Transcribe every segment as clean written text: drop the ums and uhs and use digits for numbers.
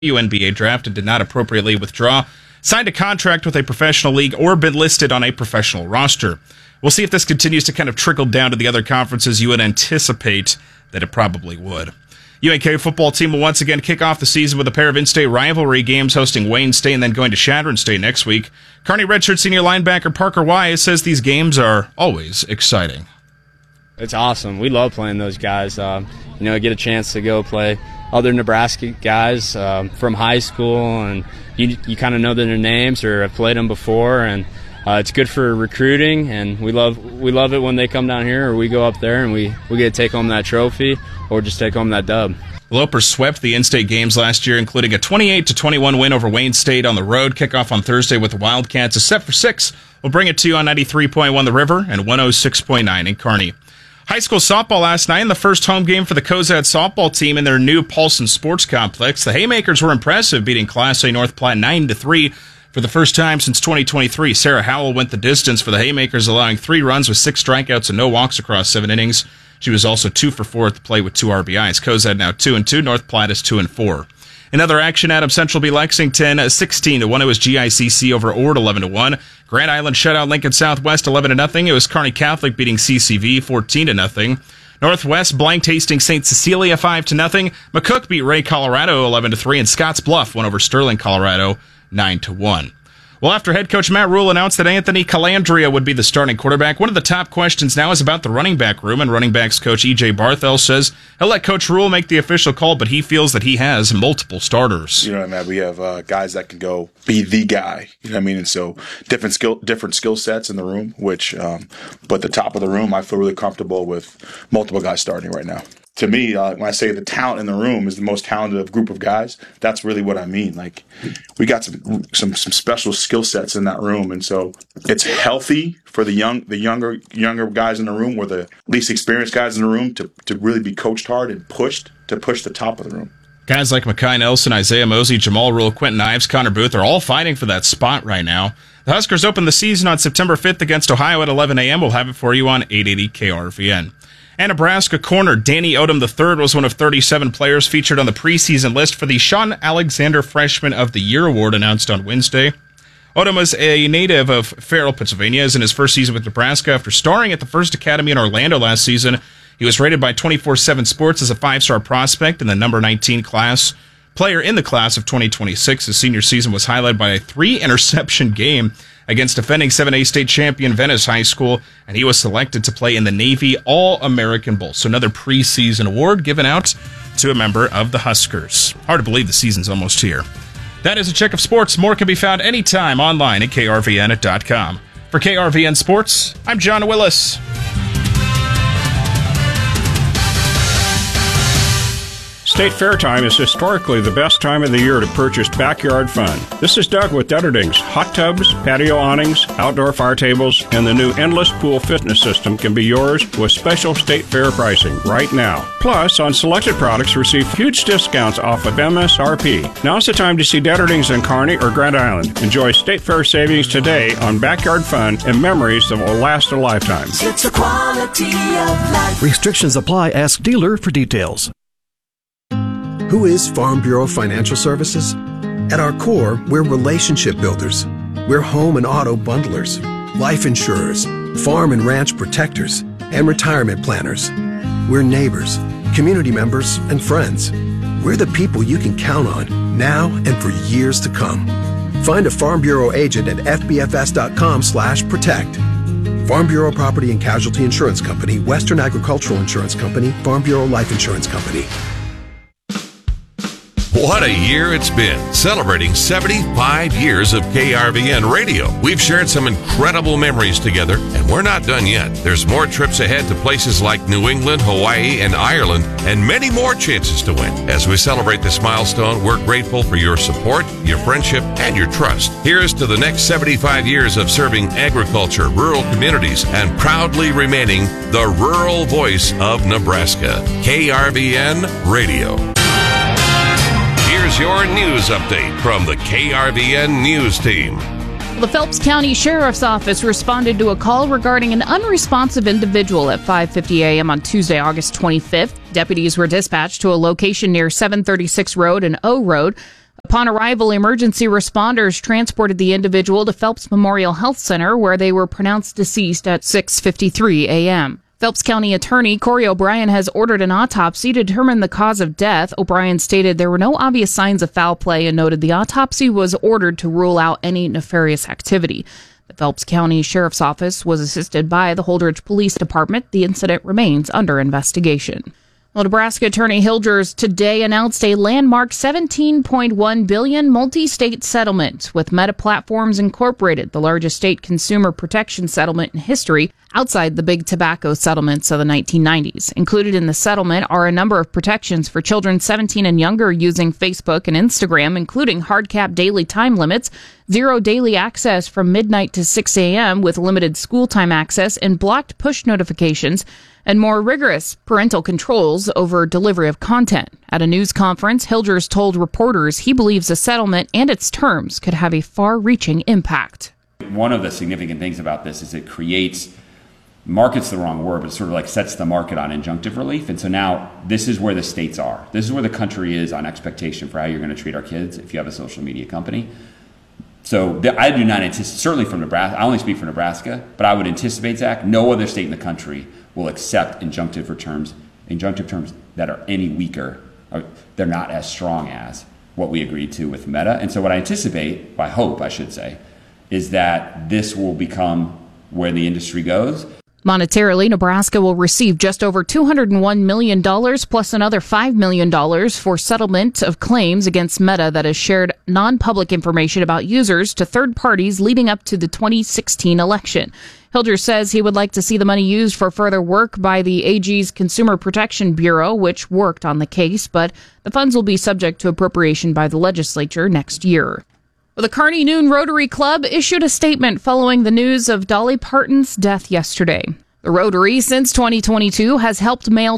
WNBA draft and did not appropriately withdraw, signed a contract with a professional league, or been listed on a professional roster. We'll see if this continues to kind of trickle down to the other conferences. You would anticipate that it probably would. UNK football team will once again kick off the season with a pair of in-state rivalry games, hosting Wayne State and then going to Chadron State next week. Kearney redshirt senior linebacker Parker Wise says these games are always exciting. It's awesome. We love playing those guys. Get a chance to go play other Nebraska guys from high school, and you kind of know their names or have played them before, and it's good for recruiting, and we love it when they come down here or we go up there and we get to take home that trophy or just take home that dub. Lopers swept the in-state games last year, including a 28-21 win over Wayne State on the road. Kickoff on Thursday with the Wildcats. A set for 6. We'll bring it to you on 93.1 The River and 106.9 in Kearney. High school softball last night in the first home game for the Cozad softball team in their new Paulson Sports Complex. The Haymakers were impressive, beating Class A North Platte 9-3 for the first time since 2023. Sarah Howell went the distance for the Haymakers, allowing 3 runs with 6 strikeouts and no walks across 7 innings. She was also 2 for 4 at the plate with 2 RBIs. Cozad now 2-2. North Platte is 2-4. In other action, Adams Central beat Lexington 16-1. It was GICC over Ord 11-1. Grand Island shut out Lincoln Southwest 11-0. It was Kearney Catholic beating CCV 14-0. Northwest blanked Hastings St. Cecilia 5-0. McCook beat Ray Colorado 11-3, and Scotts Bluff won over Sterling Colorado 9-1. Well, after head coach Matt Rule announced that Anthony Calandria would be the starting quarterback, one of the top questions now is about the running back room, and running backs coach E.J. Barthel says he'll let Coach Rule make the official call, but he feels that he has multiple starters. You know what I mean? We have guys that can go be the guy. You know what I mean? And so different skill sets in the room, but the top of the room, I feel really comfortable with multiple guys starting right now. To me, when I say the talent in the room is the most talented group of guys, that's really what I mean. Like, we got some special skill sets in that room, and so it's healthy for the younger guys in the room, or the least experienced guys in the room, to really be coached hard and pushed to push the top of the room. Guys like Makai Nelson, Isaiah Mosey, Jamal Rule, Quentin Ives, Connor Booth are all fighting for that spot right now. The Huskers open the season on September 5th against Ohio at 11 a.m. We'll have it for you on 880 KRVN. And Nebraska corner Danny Odom III was one of 37 players featured on the preseason list for the Sean Alexander Freshman of the Year award announced on Wednesday. Odom was a native of Farrell, Pennsylvania, is in his first season with Nebraska. After starring at the First Academy in Orlando last season, he was rated by 24/7 Sports as a 5-star prospect in the number 19 class. Player in the class of 2026. His senior season was highlighted by a 3-interception game against defending 7A state champion Venice High School, and he was selected to play in the Navy All-American Bowl. So another preseason award given out to a member of the Huskers. Hard to believe the season's almost here. That is a check of sports. More can be found anytime online at krvn.com. For KRVN Sports, I'm John Willis. State Fair time is historically the best time of the year to purchase backyard fun. This is Doug with Dutterdings. Hot tubs, patio awnings, outdoor fire tables, and the new Endless Pool fitness system can be yours with special State Fair pricing right now. Plus, on selected products, receive huge discounts off of MSRP. Now's the time to see Dutterdings in Kearney or Grand Island. Enjoy State Fair savings today on backyard fun and memories that will last a lifetime. It's a quality of life. Restrictions apply. Ask dealer for details. Who is Farm Bureau Financial Services? At our core, we're relationship builders. We're home and auto bundlers, life insurers, farm and ranch protectors, and retirement planners. We're neighbors, community members, and friends. We're the people you can count on now and for years to come. Find a Farm Bureau agent at fbfs.com/protect. Farm Bureau Property and Casualty Insurance Company, Western Agricultural Insurance Company, Farm Bureau Life Insurance Company. What a year it's been, celebrating 75 years of KRVN radio. We've shared some incredible memories together, and we're not done yet. There's more trips ahead to places like New England, Hawaii, and Ireland, and many more chances to win. As we celebrate this milestone, we're grateful for your support, your friendship, and your trust. Here's to the next 75 years of serving agriculture, rural communities, and proudly remaining the rural voice of Nebraska. KRVN Radio. Here's your news update from the KRVN News Team. The Phelps County Sheriff's Office responded to a call regarding an unresponsive individual at 5:50 a.m. on Tuesday, August 25th. Deputies were dispatched to a location near 736 Road and O Road. Upon arrival, emergency responders transported the individual to Phelps Memorial Health Center, where they were pronounced deceased at 6:53 a.m. Phelps County Attorney Corey O'Brien has ordered an autopsy to determine the cause of death. O'Brien stated there were no obvious signs of foul play and noted the autopsy was ordered to rule out any nefarious activity. The Phelps County Sheriff's Office was assisted by the Holdridge Police Department. The incident remains under investigation. Well, Nebraska Attorney Hilgers today announced a landmark $17.1 billion multi-state settlement with Meta Platforms Incorporated, the largest state consumer protection settlement in history outside the big tobacco settlements of the 1990s. Included in the settlement are a number of protections for children 17 and younger using Facebook and Instagram, including hard cap daily time limits, 0 daily access from midnight to 6 a.m. with limited school time access, and blocked push notifications, and more rigorous parental controls over delivery of content. At a news conference, Hilgers told reporters he believes the settlement and its terms could have a far-reaching impact. One of the significant things about this is it creates, market's the wrong word, but it sort of like sets the market on injunctive relief. And so now this is where the states are. This is where the country is on expectation for how you're going to treat our kids if you have a social media company. So I do not anticipate, certainly from Nebraska, I only speak for Nebraska, but I would anticipate, Zach, no other state in the country will accept injunctive terms that are any weaker, or they're not as strong as what we agreed to with Meta. And so what I anticipate, I hope I should say, is that this will become where the industry goes. Monetarily, Nebraska will receive just over $201 million plus another $5 million for settlement of claims against Meta that has shared non-public information about users to third parties leading up to the 2016 election. Hilgers says he would like to see the money used for further work by the AG's Consumer Protection Bureau, which worked on the case, but the funds will be subject to appropriation by the legislature next year. Well, the Kearney Noon Rotary Club issued a statement following the news of Dolly Parton's death yesterday. The Rotary, since 2022, has helped mail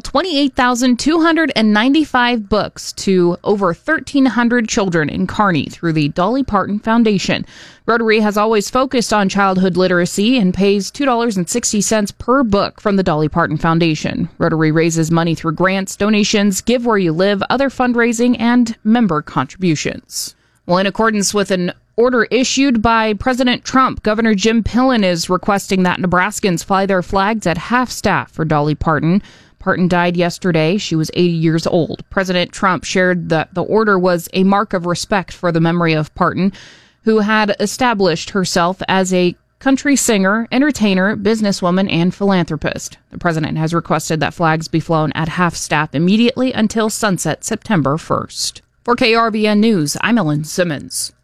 28,295 books to over 1,300 children in Kearney through the Dolly Parton Foundation. Rotary has always focused on childhood literacy and pays $2.60 per book from the Dolly Parton Foundation. Rotary raises money through grants, donations, Give Where You Live, other fundraising, and member contributions. Well, in accordance with an order issued by President Trump, Governor Jim Pillen is requesting that Nebraskans fly their flags at half-staff for Dolly Parton. Parton died yesterday. She was 80 years old. President Trump shared that the order was a mark of respect for the memory of Parton, who had established herself as a country singer, entertainer, businesswoman, and philanthropist. The president has requested that flags be flown at half-staff immediately until sunset September 1st. For KRVN News, I'm Ellen Simmons.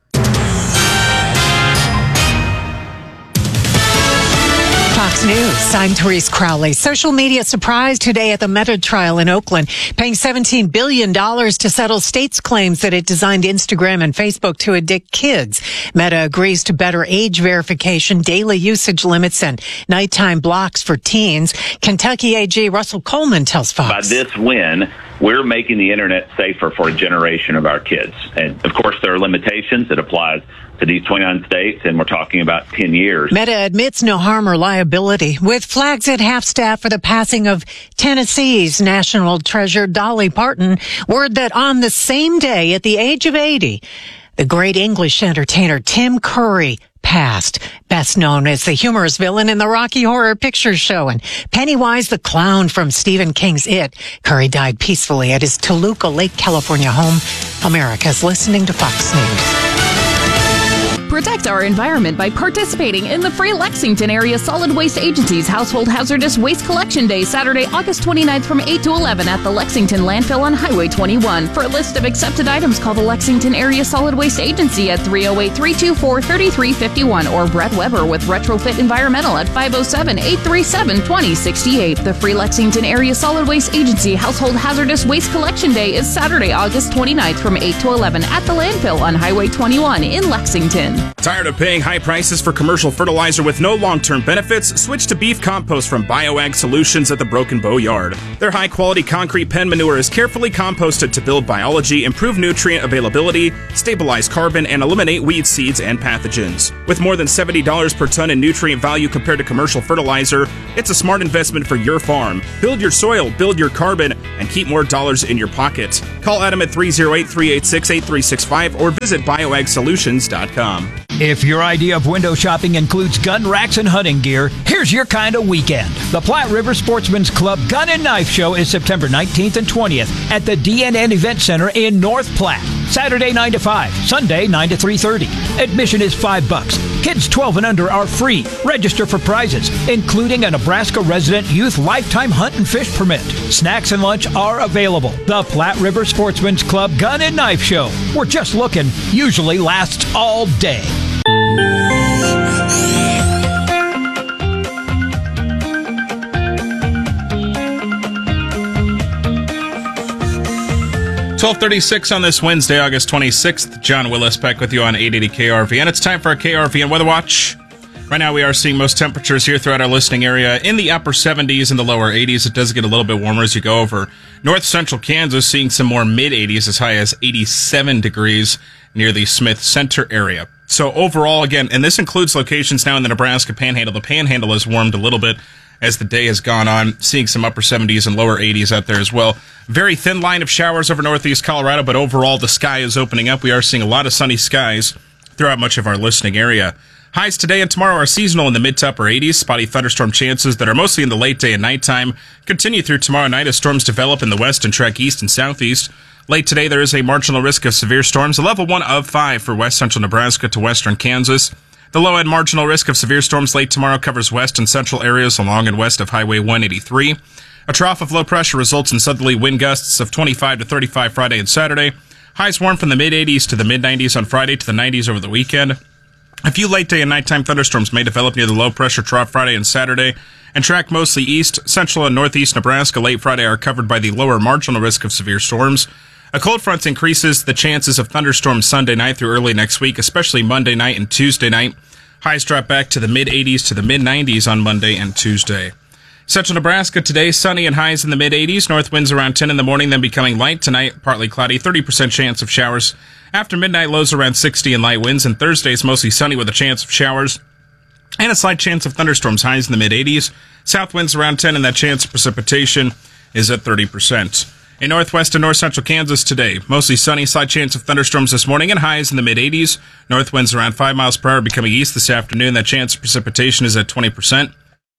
Fox News, I'm Therese Crowley. Social media surprise today at the Meta trial in Oakland, paying $17 billion to settle states' claims that it designed Instagram and Facebook to addict kids. Meta agrees to better age verification, daily usage limits, and nighttime blocks for teens. Kentucky AG Russell Coleman tells Fox. By this win, we're making the internet safer for a generation of our kids. And of course, there are limitations. It applies to these 29 states, and we're talking about 10 years. Meta admits no harm or liability, with flags at half-staff for the passing of Tennessee's national treasure, Dolly Parton. Word that on the same day, at the age of 80, the great English entertainer Tim Curry passed, best known as the humorous villain in the Rocky Horror Picture Show and Pennywise the Clown from Stephen King's It. Curry died peacefully at his Toluca Lake, California home. America's listening to Fox News. Protect our environment by participating in the free Lexington Area Solid Waste Agency's Household Hazardous Waste Collection Day, Saturday, August 29th from 8 to 11 at the Lexington Landfill on Highway 21. For a list of accepted items, call the Lexington Area Solid Waste Agency at 308-324-3351 or Brett Weber with Retrofit Environmental at 507-837-2068. The free Lexington Area Solid Waste Agency Household Hazardous Waste Collection Day is Saturday, August 29th from 8 to 11 at the landfill on Highway 21 in Lexington. Tired of paying high prices for commercial fertilizer with no long-term benefits? Switch to beef compost from BioAg Solutions at the Broken Bow Yard. Their high-quality concrete pen manure is carefully composted to build biology, improve nutrient availability, stabilize carbon, and eliminate weed seeds and pathogens. With more than $70 per ton in nutrient value compared to commercial fertilizer, it's a smart investment for your farm. Build your soil, build your carbon, and keep more dollars in your pocket. Call Adam at 308-386-8365 or visit bioagsolutions.com. If your idea of window shopping includes gun racks and hunting gear, here's your kind of weekend. The Platte River Sportsman's Club Gun and Knife Show is September 19th and 20th at the DNN Event Center in North Platte. Saturday 9 to 5, Sunday 9 to 3:30. Admission is $5. Kids 12 and under are free. Register for prizes, including a Nebraska resident youth lifetime hunt and fish permit. Snacks and lunch are available. The Platte River Sportsman's Club Gun and Knife Show. We're just looking. Usually lasts all day. $12:36 on this Wednesday, August 26th. John Willis back with you on 880 KRVN. It's time for our KRVN Weather Watch. Right now we are seeing most temperatures here throughout our listening area in the upper 70s and the lower 80s. It does get a little bit warmer as you go over north central Kansas, seeing some more mid-80s as high as 87 degrees near the Smith Center area. So overall, again, and this includes locations now in the Nebraska Panhandle. The Panhandle has warmed a little bit as the day has gone on, seeing some upper 70s and lower 80s out there as well. Very thin line of showers over northeast Colorado, but overall the sky is opening up. We are seeing a lot of sunny skies throughout much of our listening area. Highs today and tomorrow are seasonal in the mid to upper 80s. Spotty thunderstorm chances that are mostly in the late day and nighttime continue through tomorrow night as storms develop in the west and trek east and southeast. Late today, there is a marginal risk of severe storms, a level 1 of 5 for west central Nebraska to western Kansas. The low-end marginal risk of severe storms late tomorrow covers west and central areas along and west of Highway 183. A trough of low pressure results in southerly wind gusts of 25 to 35 Friday and Saturday. Highs warm from the mid-80s to the mid-90s on Friday to the 90s over the weekend. A few late day and nighttime thunderstorms may develop near the low pressure trough Friday and Saturday and track mostly east. Central and northeast Nebraska late Friday are covered by the lower marginal risk of severe storms. A cold front increases the chances of thunderstorms Sunday night through early next week, especially Monday night and Tuesday night. Highs drop back to the mid-80s to the mid-90s on Monday and Tuesday. Central Nebraska today, sunny and highs in the mid-80s. North winds around 10 in the morning, then becoming light. Tonight, partly cloudy, 30% chance of showers. After midnight, lows around 60 and light winds. And Thursday is mostly sunny with a chance of showers and a slight chance of thunderstorms, highs in the mid-80s. South winds around 10, and that chance of precipitation is at 30%. In northwest and north central Kansas today, mostly sunny, slight chance of thunderstorms this morning and highs in the mid-80s. North winds around 5 miles per hour, becoming east this afternoon. That chance of precipitation is at 20%.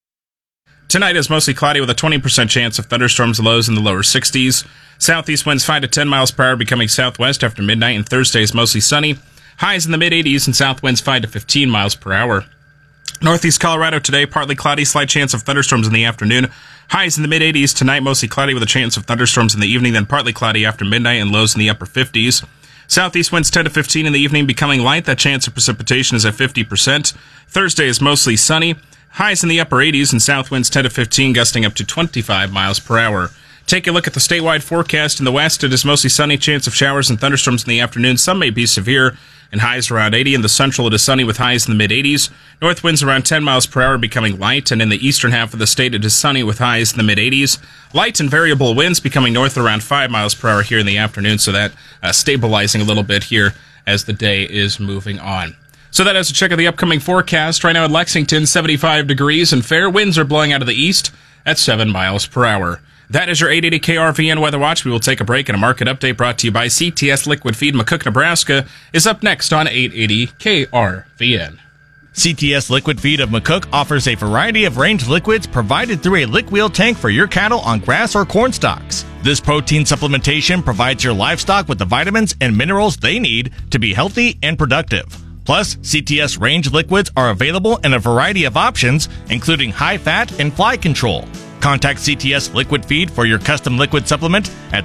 Tonight is mostly cloudy with a 20% chance of thunderstorms, lows in the lower 60s. Southeast winds 5 to 10 miles per hour, becoming southwest after midnight, and Thursday is mostly sunny. Highs in the mid-80s and south winds 5 to 15 miles per hour. Northeast Colorado today, partly cloudy, slight chance of thunderstorms in the afternoon. Highs in the mid-80s tonight, mostly cloudy with a chance of thunderstorms in the evening, then partly cloudy after midnight and lows in the upper 50s. Southeast winds 10 to 15 in the evening, becoming light. That chance of precipitation is at 50%. Thursday is mostly sunny. Highs in the upper 80s and south winds 10 to 15, gusting up to 25 miles per hour. Take a look at the statewide forecast. In the west, it is mostly sunny, chance of showers and thunderstorms in the afternoon. Some may be severe, and highs around 80. In the central, it is sunny with highs in the mid-80s. North winds around 10 miles per hour, becoming light. And in the eastern half of the state, it is sunny with highs in the mid-80s. Light and variable winds becoming north around 5 miles per hour here in the afternoon, so that stabilizing a little bit here as the day is moving on. So that is a check of the upcoming forecast. Right now in Lexington, 75 degrees and fair winds are blowing out of the east at 7 miles per hour. That is your 880 KRVN Weather Watch. We will take a break, and a market update brought to you by CTS Liquid Feed McCook, Nebraska is up next on 880 KRVN. CTS Liquid Feed of McCook offers a variety of range liquids provided through a lick wheel tank for your cattle on grass or corn stalks. This protein supplementation provides your livestock with the vitamins and minerals they need to be healthy and productive. Plus, CTS range liquids are available in a variety of options, including high fat and fly control. Contact CTS Liquid Feed for your custom liquid supplement at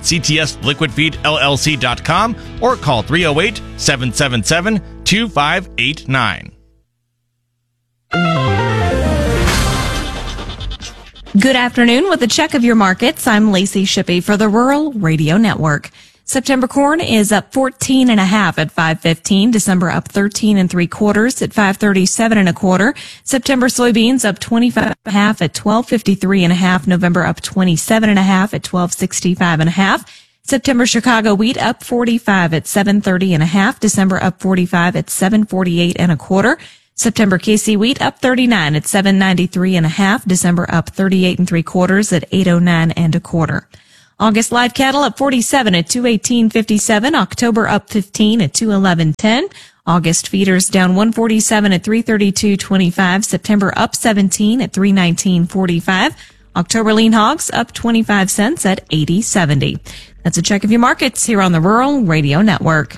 ctsliquidfeedllc.com or call 308-777-2589. Good afternoon. With a check of your markets, I'm Lacey Shippey for the Rural Radio Network. September corn is up 14.5 at 5.15. December up 13 3/4 at 5.37 1/4. September soybeans up 25.5 at 12.53 1/2. November up 27.5 at 12.65 1/2. September Chicago wheat up 45 at 7.30 1/2. December up 45 at 7.48 1/4. September KC wheat up 39 at 7.93 1/2. December up 38 3/4 at 8.09 1/4. August live cattle up 47 at 218.57. October up 15 at 211.10. August feeders down 147 at 332.25. September up 17 at 319.45. October lean hogs up 25 cents at 80.70. That's a check of your markets here on the Rural Radio Network.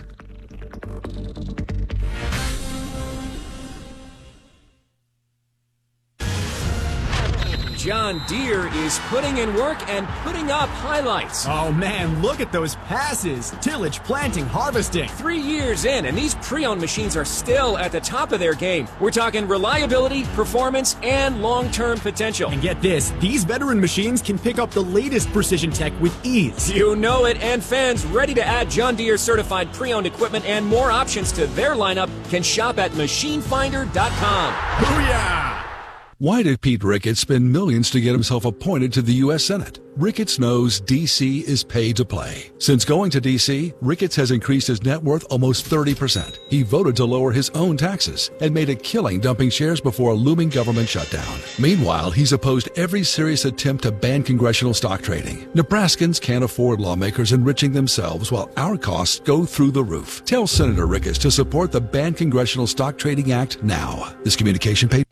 John Deere is putting in work and putting up highlights. Oh man, look at those passes. Tillage, planting, harvesting. 3 years in, and these pre-owned machines are still at the top of their game. We're talking reliability, performance, and long-term potential. And get this, these veteran machines can pick up the latest precision tech with ease. You know it, and fans ready to add John Deere certified pre-owned equipment and more options to their lineup can shop at machinefinder.com. Booyah! Why did Pete Ricketts spend millions to get himself appointed to the U.S. Senate? Ricketts knows D.C. is paid to play. Since going to D.C., Ricketts has increased his net worth almost 30%. He voted to lower his own taxes and made a killing dumping shares before a looming government shutdown. Meanwhile, he's opposed every serious attempt to ban congressional stock trading. Nebraskans can't afford lawmakers enriching themselves while our costs go through the roof. Tell Senator Ricketts to support the Ban Congressional Stock Trading Act now. This communication page.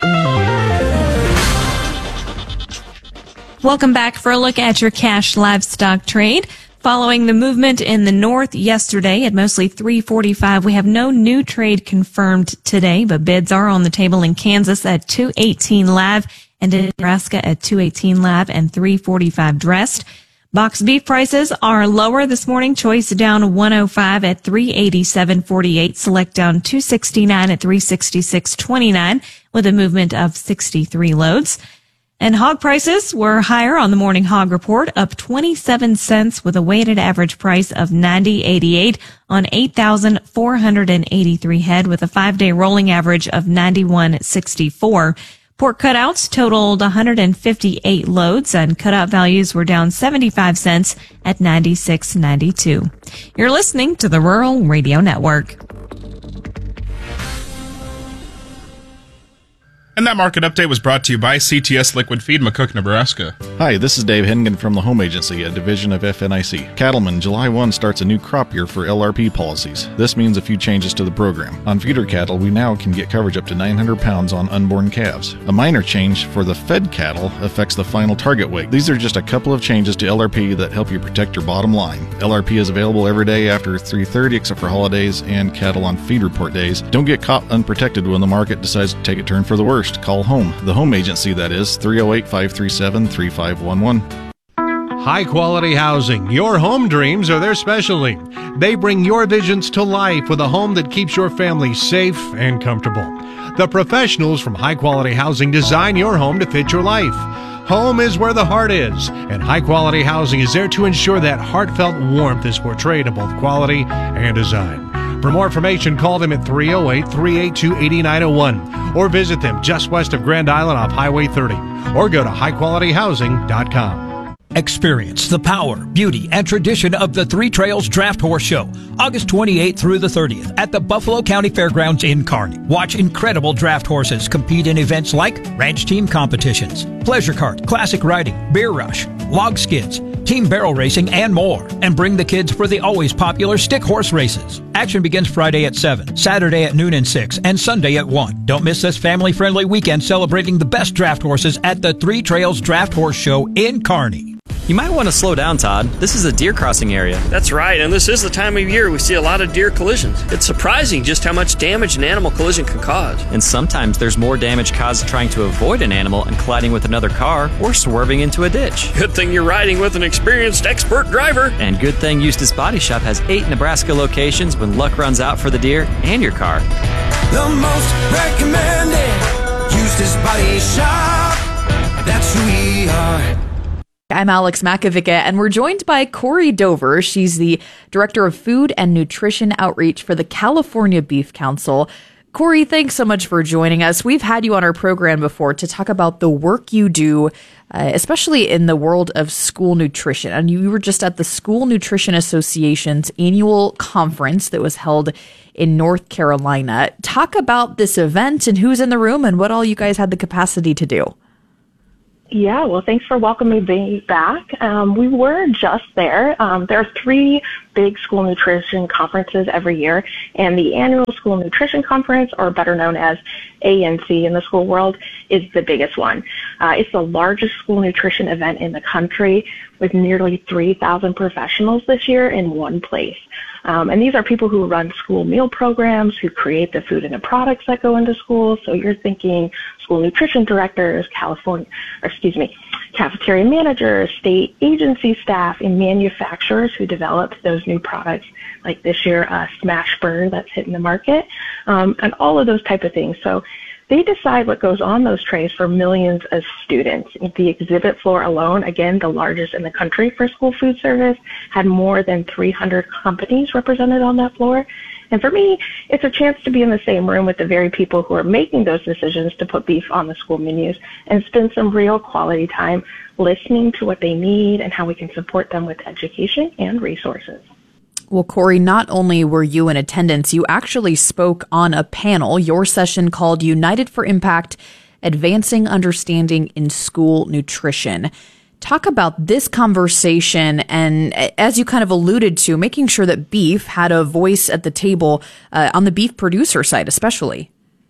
Welcome back for a look at your cash livestock trade. Following the movement in the north yesterday at mostly 345, we have no new trade confirmed today, but bids are on the table in Kansas at 218 live and in Nebraska at 218 live and 345 dressed. Box beef prices are lower this morning. Choice down 105 at 387.48. Select down 269 at 366.29 with a movement of 63 loads. And hog prices were higher on the morning hog report, up 27 cents with a weighted average price of $90.88 on 8,483 head with a 5-day rolling average of $91.64. Pork cutouts totaled 158 loads and cutout values were down 75 cents at $96.92. You're listening to the Rural Radio Network. And that market update was brought to you by CTS Liquid Feed, McCook, Nebraska. Hi, this is Dave Hennigan from the Home Agency, a division of FNIC. Cattlemen, July 1 starts a new crop year for LRP policies. This means a few changes to the program. On feeder cattle, we now can get coverage up to 900 pounds on unborn calves. A minor change for the fed cattle affects the final target weight. These are just a couple of changes to LRP that help you protect your bottom line. LRP is available every day after 3:30 except for holidays and cattle on feed report days. Don't get caught unprotected when the market decides to take a turn for the worst. Call home. The Home Agency, that is, 308-537-3511. High quality housing. Your home dreams are their specialty. They bring your visions to life with a home that keeps your family safe and comfortable. The professionals from High Quality Housing design your home to fit your life. Home is where the heart is, and High Quality Housing is there to ensure that heartfelt warmth is portrayed in both quality and design. For more information, call them at 308-382-8901 or visit them just west of Grand Island off Highway 30 or go to highqualityhousing.com. Experience the power, beauty, and tradition of the Three Trails Draft Horse Show, August 28th through the 30th at the Buffalo County Fairgrounds in Kearney. Watch incredible draft horses compete in events like ranch team competitions, pleasure cart, classic riding, beer rush, log skids, team barrel racing, and more. And bring the kids for the always popular stick horse races. Action begins Friday at 7, Saturday at noon and 6, and Sunday at 1. Don't miss this family-friendly weekend celebrating the best draft horses at the Three Trails Draft Horse Show in Kearney. You might want to slow down, Todd. This is a deer crossing area. That's right, and this is the time of year we see a lot of deer collisions. It's surprising just how much damage an animal collision can cause. And sometimes there's more damage caused trying to avoid an animal and colliding with another car or swerving into a ditch. Good thing you're riding with an experienced expert driver. And good thing Eustis Body Shop has 8 Nebraska locations when luck runs out for the deer and your car. The most recommended Eustis Body Shop. That's who we are. I'm Alex Makovica, and we're joined by Corey Dover. She's the Director of Food and Nutrition Outreach for the California Beef Council. Corey, thanks so much for joining us. We've had you on our program before to talk about the work you do, especially in the world of school nutrition. And you were just at the School Nutrition Association's annual conference that was held in North Carolina. Talk about this event and who's in the room and what all you guys had the capacity to do. Yeah, well, thanks for welcoming me back. We were just there. There are 3 big school nutrition conferences every year, and the annual School Nutrition Conference, or better known as ANC in the school world, is the biggest one. It's the largest school nutrition event in the country, with nearly 3,000 professionals this year in one place. And these are people who run school meal programs, who create the food and the products that go into schools. So you're thinking school nutrition directors, cafeteria managers, state agency staff, and manufacturers who develop those new products, like this year, Smashburger that's hitting the market, and all of those type of things. So they decide what goes on those trays for millions of students. The exhibit floor alone, again, the largest in the country for school food service, had more than 300 companies represented on that floor. And for me, it's a chance to be in the same room with the very people who are making those decisions to put beef on the school menus and spend some real quality time listening to what they need and how we can support them with education and resources. Well, Corey, not only were you in attendance, you actually spoke on a panel, your session called United for Impact, Advancing Understanding in School Nutrition. Talk about this conversation and, as you kind of alluded to, making sure that beef had a voice at the table on the beef producer side especially.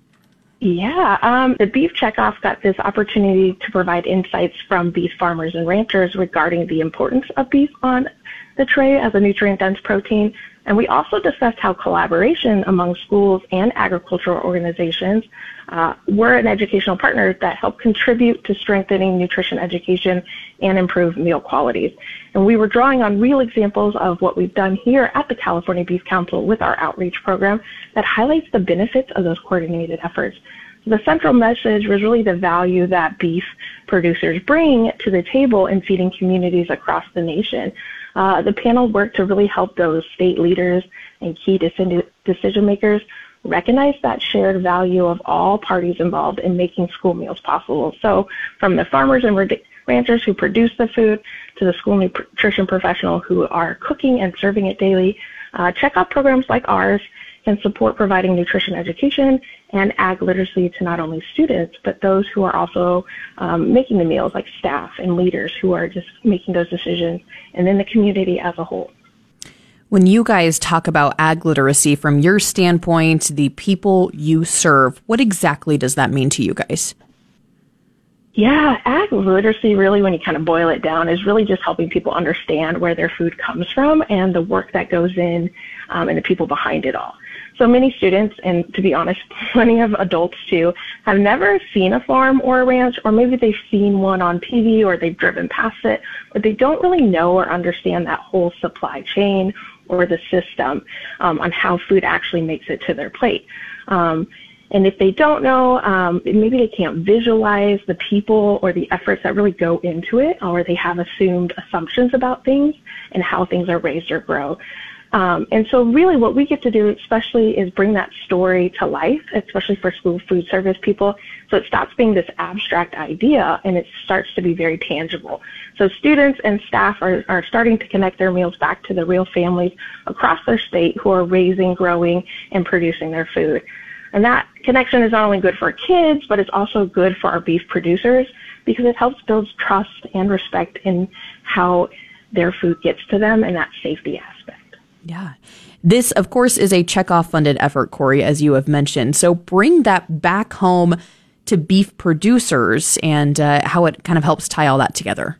Yeah, the Beef Checkoff got this opportunity to provide insights from beef farmers and ranchers regarding the importance of beef on the tray as a nutrient-dense protein. And we also discussed how collaboration among schools and agricultural organizations were an educational partner that helped contribute to strengthening nutrition education and improve meal qualities. And we were drawing on real examples of what we've done here at the California Beef Council with our outreach program that highlights the benefits of those coordinated efforts. The central message was really the value that beef producers bring to the table in feeding communities across the nation. The panel worked to really help those state leaders and key decision makers recognize that shared value of all parties involved in making school meals possible. So from the farmers and ranchers who produce the food to the school nutrition professional who are cooking and serving it daily, checkoff programs like ours can support providing nutrition education and ag literacy to not only students, but those who are also making the meals, like staff and leaders who are just making those decisions, and then the community as a whole. When you guys talk about ag literacy from your standpoint, the people you serve, what exactly does that mean to you guys? Yeah, ag literacy really, when you kind of boil it down, is really just helping people understand where their food comes from and the work that goes in and the people behind it all. So many students, and to be honest, plenty of adults too, have never seen a farm or a ranch, or maybe they've seen one on TV or they've driven past it, but they don't really know or understand that whole supply chain or the system on how food actually makes it to their plate. And if they don't know, maybe they can't visualize the people or the efforts that really go into it, or they have assumed assumptions about things and how things are raised or grow. And so really what we get to do especially is bring that story to life, especially for school food service people. So it stops being this abstract idea and it starts to be very tangible. So students and staff are starting to connect their meals back to the real families across their state who are raising, growing, and producing their food. And that connection is not only good for kids, but it's also good for our beef producers because it helps build trust and respect in how their food gets to them and that safety aspect. Yeah. This, of course, is a checkoff funded effort, Corey, as you have mentioned. So bring that back home to beef producers and how it kind of helps tie all that together.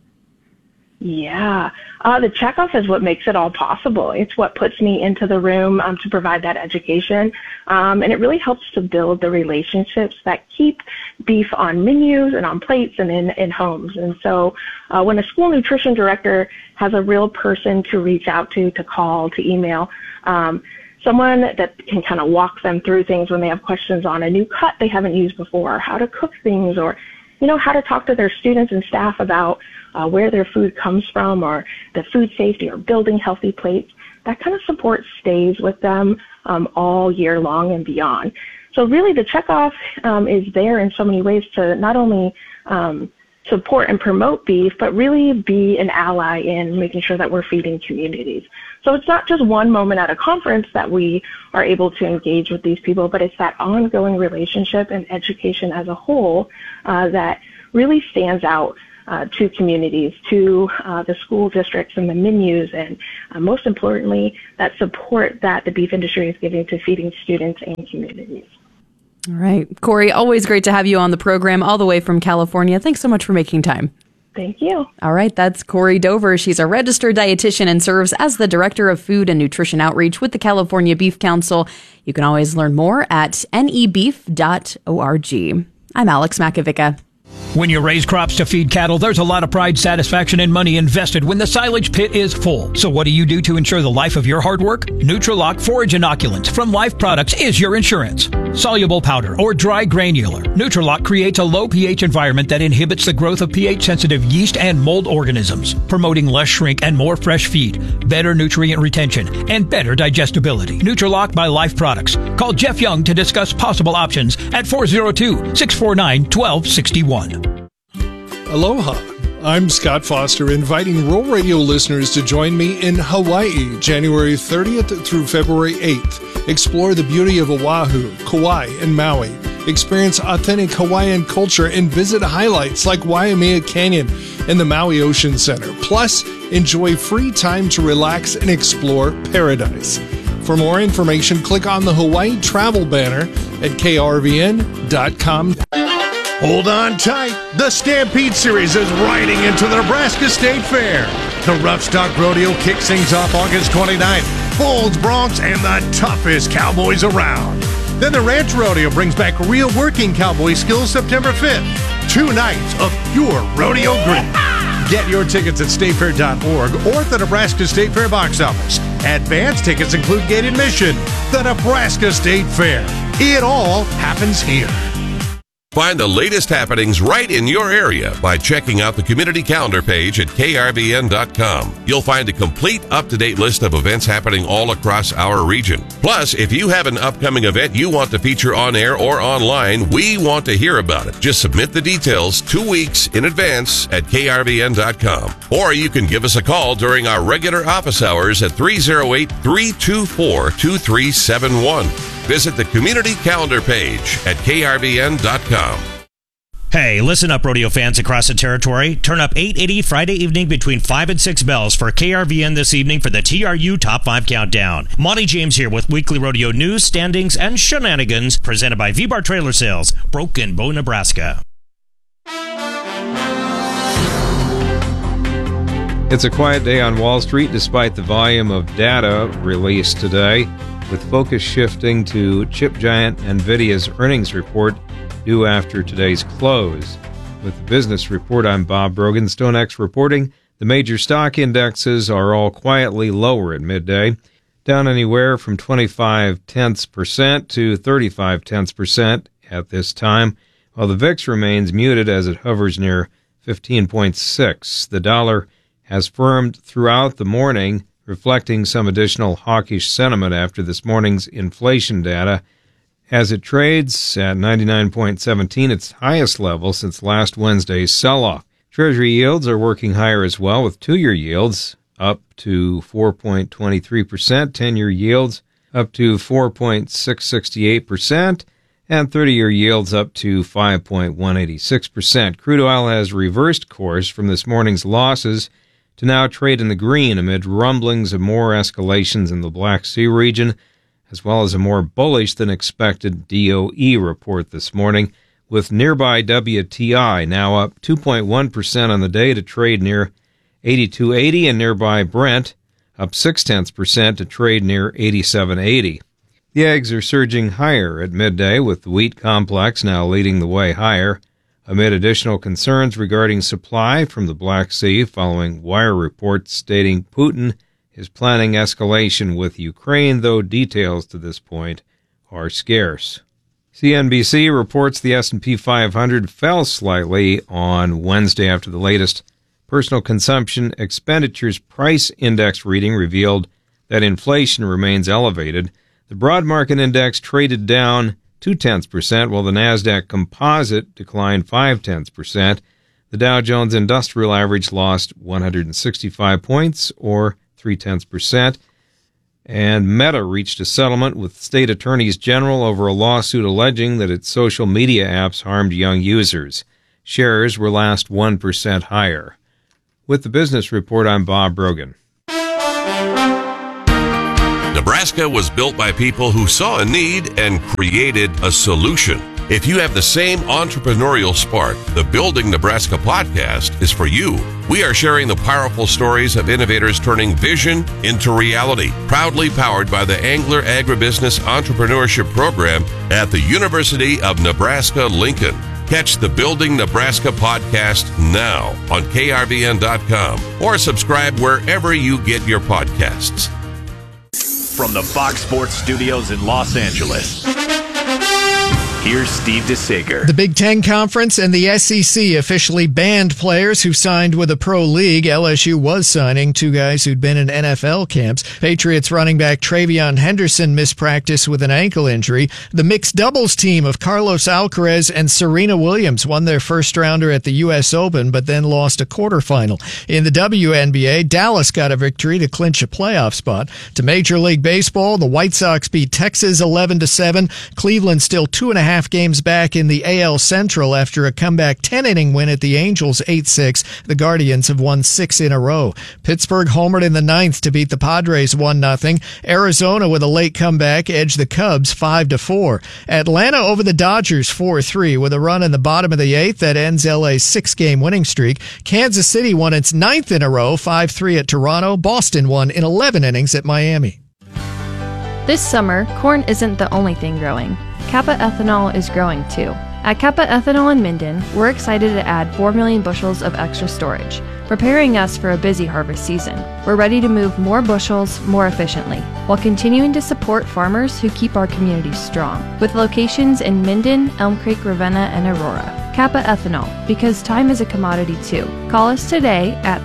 Yeah, the checkoff is what makes it all possible. It's what puts me into the room to provide that education, and it really helps to build the relationships that keep beef on menus and on plates and in homes. And so when a school nutrition director has a real person to reach out to call, to email, someone that can kind of walk them through things when they have questions on a new cut they haven't used before, how to cook things, or how to talk to their students and staff about where their food comes from, or the food safety, or building healthy plates. That kind of support stays with them all year long and beyond. So really the checkoff is there in so many ways to not only support and promote beef, but really be an ally in making sure that we're feeding communities. So it's not just one moment at a conference that we are able to engage with these people, but it's that ongoing relationship and education as a whole that really stands out to communities, to the school districts and the menus, and most importantly, that support that the beef industry is giving to feeding students and communities. All right. Corey, always great to have you on the program all the way from California. Thanks so much for making time. Thank you. All right. That's Corey Dover. She's a registered dietitian and serves as the Director of Food and Nutrition Outreach with the California Beef Council. You can always learn more at nebeef.org. I'm Alex Makovica. When you raise crops to feed cattle, there's a lot of pride, satisfaction, and money invested when the silage pit is full. So what do you do to ensure the life of your hard work? Nutrilock Forage Inoculant from Life Products is your insurance. Soluble powder or dry granular, Nutrilock creates a low pH environment that inhibits the growth of pH-sensitive yeast and mold organisms, promoting less shrink and more fresh feed, better nutrient retention, and better digestibility. Nutrilock by Life Products. Call Jeff Young to discuss possible options at 402-649-1261. Aloha. I'm Scott Foster, inviting Rural Radio listeners to join me in Hawaii, January 30th through February 8th. Explore the beauty of Oahu, Kauai, and Maui. Experience authentic Hawaiian culture and visit highlights like Waimea Canyon and the Maui Ocean Center. Plus, enjoy free time to relax and explore paradise. For more information, click on the Hawaii travel banner at krvn.com. Hold on tight. The Stampede Series is riding into the Nebraska State Fair. The Rough Stock Rodeo kicks things off August 29th. Bulls, Broncs, and the toughest cowboys around. Then the Ranch Rodeo brings back real working cowboy skills September 5th. 2 nights of pure rodeo grit. Get your tickets at statefair.org or at the Nebraska State Fair box office. Advance tickets include gate admission. The Nebraska State Fair. It all happens here. Find the latest happenings right in your area by checking out the community calendar page at krvn.com. You'll find a complete, up-to-date list of events happening all across our region. Plus, if you have an upcoming event you want to feature on air or online, we want to hear about it. Just submit the details 2 weeks in advance at krvn.com. Or you can give us a call during our regular office hours at 308-324-2371. Visit the community calendar page at krvn.com. Hey, listen up, rodeo fans across the territory. Turn up 880 Friday evening between 5 and 6 bells for KRVN this evening for the TRU Top 5 Countdown. Monty James here with weekly rodeo news, standings, and shenanigans presented by V-Bar Trailer Sales, Broken Bow, Nebraska. It's a quiet day on Wall Street despite the volume of data released today, with focus shifting to chip giant NVIDIA's earnings report due after today's close. With the business report, I'm Bob Brogan. StoneX reporting the major stock indexes are all quietly lower at midday, down anywhere from 0.25% to 0.35% at this time, while the VIX remains muted as it hovers near 15.6. The dollar has firmed throughout the morning, reflecting some additional hawkish sentiment after this morning's inflation data, as it trades at 99.17, its highest level since last Wednesday's sell-off. Treasury yields are working higher as well, with 2-year yields up to 4.23%, 10-year yields up to 4.668%, and 30-year yields up to 5.186%. Crude oil has reversed course from this morning's losses to now trade in the green amid rumblings of more escalations in the Black Sea region, as well as a more bullish than expected DOE report this morning, with nearby WTI now up 2.1% on the day to trade near 82.80, and nearby Brent up 0.6% to trade near 87.80. The eggs are surging higher at midday, with the wheat complex now leading the way higher, amid additional concerns regarding supply from the Black Sea following wire reports stating Putin is planning escalation with Ukraine, though details to this point are scarce. CNBC reports the S&P 500 fell slightly on Wednesday after the latest Personal Consumption Expenditures Price Index reading revealed that inflation remains elevated. The broad market index traded down 0.2%, while the NASDAQ Composite declined 0.5%. The Dow Jones Industrial Average lost 165 points, or 0.3%. And Meta reached a settlement with state attorneys general over a lawsuit alleging that its social media apps harmed young users. Shares were last 1% higher. With the Business Report, I'm Bob Brogan. Nebraska was built by people who saw a need and created a solution. If you have the same entrepreneurial spark, the Building Nebraska podcast is for you. We are sharing the powerful stories of innovators turning vision into reality. Proudly powered by the Angler Agribusiness Entrepreneurship Program at the University of Nebraska-Lincoln. Catch the Building Nebraska podcast now on krvn.com or subscribe wherever you get your podcasts. From the Fox Sports Studios in Los Angeles, here's Steve DeSager. The Big Ten Conference and the SEC officially banned players who signed with a pro league. LSU was signing two guys who'd been in NFL camps. Patriots running back TreVeyon Henderson missed practice with an ankle injury. The mixed doubles team of Carlos Alcaraz and Serena Williams won their first rounder at the U.S. Open, but then lost a quarterfinal. In the WNBA, Dallas got a victory to clinch a playoff spot. To Major League Baseball, the White Sox beat Texas 11-7. Cleveland still 2.5 games back in the AL Central after a comeback 10-inning win at the Angels 8-6. The Guardians have won 6 in a row. Pittsburgh homered in the 9th to beat the Padres 1-0. Arizona with a late comeback edged the Cubs 5-4. Atlanta over the Dodgers 4-3 with a run in the bottom of the 8th that ends LA's 6-game winning streak. Kansas City won its 9th in a row 5-3 at Toronto. Boston won in 11 innings at Miami. This summer, corn isn't the only thing growing. Kappa Ethanol is growing too. At Kappa Ethanol in Minden, we're excited to add 4 million bushels of extra storage, preparing us for a busy harvest season. We're ready to move more bushels more efficiently, while continuing to support farmers who keep our communities strong, with locations in Minden, Elm Creek, Ravenna, and Aurora. Kappa Ethanol, because time is a commodity too. Call us today at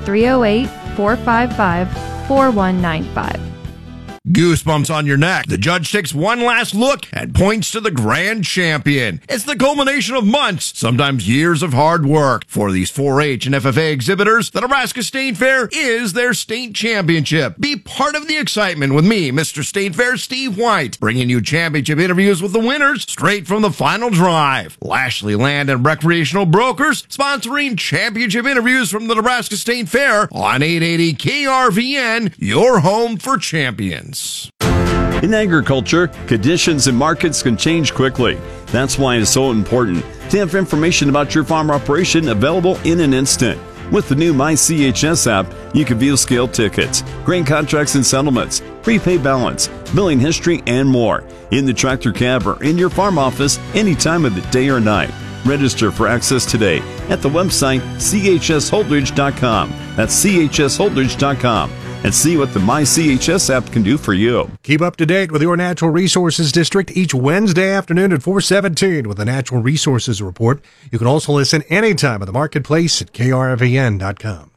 308-455-4195. Goosebumps on your neck. The judge takes one last look and points to the grand champion. It's the culmination of months, sometimes years of hard work. For these 4-H and FFA exhibitors, the Nebraska State Fair is their state championship. Be part of the excitement with me, Mr. State Fair Steve White, bringing you championship interviews with the winners straight from the final drive. Lashley Land and Recreational Brokers sponsoring championship interviews from the Nebraska State Fair on 880 KRVN, your home for champions. In agriculture, conditions and markets can change quickly. That's why it's so important to have information about your farm operation available in an instant. With the new MyCHS app, you can view scale tickets, grain contracts and settlements, prepaid balance, billing history, and more in the tractor cab or in your farm office any time of the day or night. Register for access today at the website chsholdridge.com. That's chsholdridge.com. And see what the MyCHS app can do for you. Keep up to date with your Natural Resources District each Wednesday afternoon at 4:17 with the Natural Resources Report. You can also listen anytime at the marketplace at krvn.com.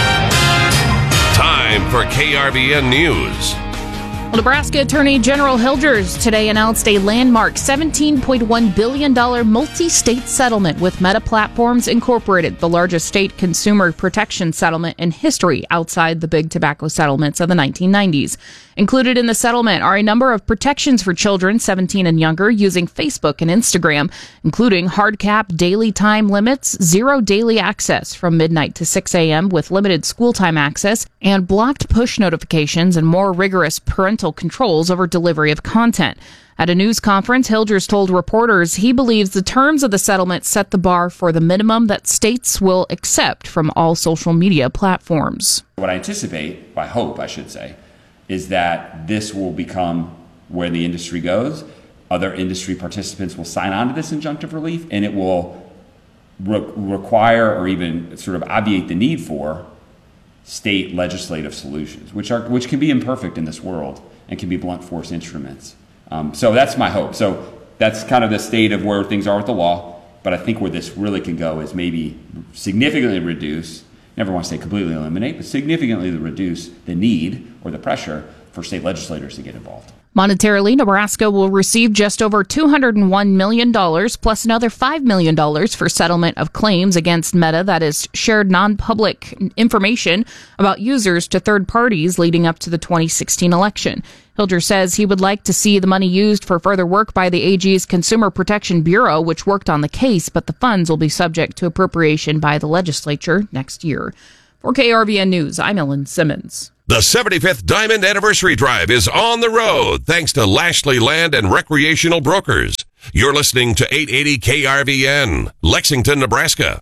Time for KRVN News. Nebraska Attorney General Hilgers today announced a landmark $17.1 billion multi-state settlement with Meta Platforms Incorporated, the largest state consumer protection settlement in history outside the big tobacco settlements of the 1990s. Included in the settlement are a number of protections for children 17 and younger using Facebook and Instagram, including hard cap daily time limits, 0 daily access from midnight to 6 a.m. with limited school time access, and blocked push notifications and more rigorous parental controls over delivery of content. At a news conference, Hilgers told reporters he believes the terms of the settlement set the bar for the minimum that states will accept from all social media platforms. What I anticipate, I hope I should say, is that this will become where the industry goes. Other industry participants will sign on to this injunctive relief, and it will require or even sort of obviate the need for state legislative solutions, which can be imperfect in this world and can be blunt force instruments. So that's my hope. So that's kind of the state of where things are with the law. But I think where this really can go is maybe significantly reduce, never want to say completely eliminate, but significantly reduce the need or the pressure for state legislators to get involved. Monetarily, Nebraska will receive just over $201 million, plus another $5 million for settlement of claims against Meta that has shared non-public information about users to third parties leading up to the 2016 election. Hilger says he would like to see the money used for further work by the AG's Consumer Protection Bureau, which worked on the case, but the funds will be subject to appropriation by the legislature next year. For KRVN News, I'm Ellen Simmons. The 75th Diamond Anniversary Drive is on the road thanks to Lashley Land and Recreational Brokers. You're listening to 880 KRVN, Lexington, Nebraska.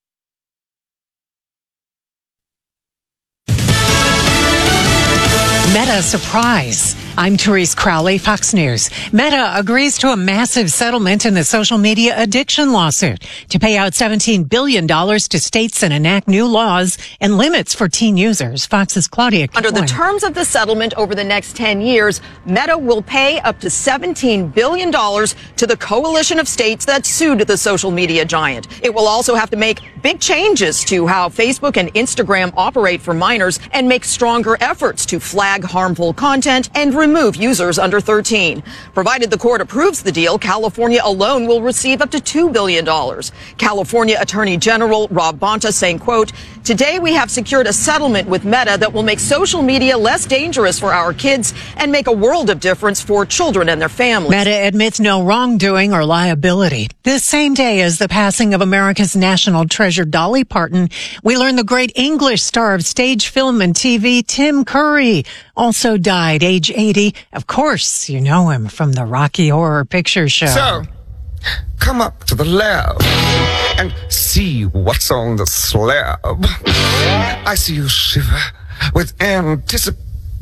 Meta surprise. I'm Therese Crowley, Fox News. Meta agrees to a massive settlement in the social media addiction lawsuit to pay out $17 billion to states and enact new laws and limits for teen users. Fox's Claudia Kipling. Under the terms of the settlement over the next 10 years, Meta will pay up to $17 billion to the coalition of states that sued the social media giant. It will also have to make big changes to how Facebook and Instagram operate for minors and make stronger efforts to flag harmful content and remove users under 13. Provided the court approves the deal, California alone will receive up to $2 billion. California Attorney General Rob Bonta saying, quote, "Today we have secured a settlement with Meta that will make social media less dangerous for our kids and make a world of difference for children and their families." Meta admits no wrongdoing or liability. This same day as the passing of America's national treasure Dolly Parton, we learn the great English star of stage, film, and TV, Tim Curry, also died, age 80. Of course, you know him from the Rocky Horror Picture Show. So, come up to the lab and see what's on the slab. I see you shiver with anticipation.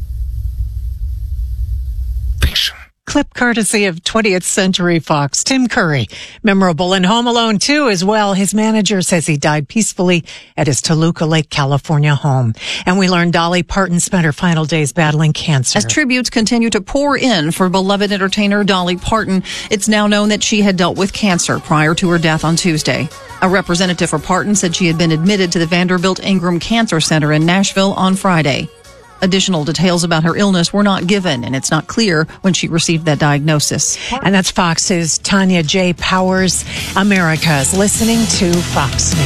Clip courtesy of 20th Century Fox. Tim Curry, memorable in Home Alone 2 as well. His manager says he died peacefully at his Toluca Lake, California home. And we learned Dolly Parton spent her final days battling cancer. As tributes continue to pour in for beloved entertainer Dolly Parton, it's now known that she had dealt with cancer prior to her death on Tuesday. A representative for Parton said she had been admitted to the Vanderbilt Ingram Cancer Center in Nashville on Friday. Additional details about her illness were not given, and it's not clear when she received that diagnosis. And that's Fox's Tanya J. Powers. America's listening to Fox